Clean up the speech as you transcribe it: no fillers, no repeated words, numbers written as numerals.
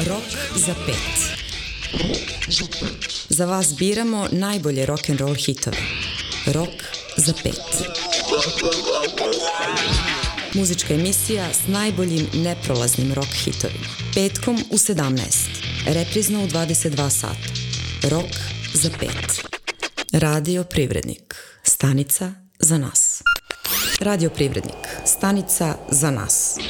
Rok za pet. Za vas biramo najbolje rock'n'roll hitove. Rok za pet. Muzička emisija s najboljim neprolaznim rock hitovima. Petkom u 17. Reprizno u 22 sata. Rok za pet. Radio Privrednik. Stanica za nas. Radio Privrednik. Stanica za nas.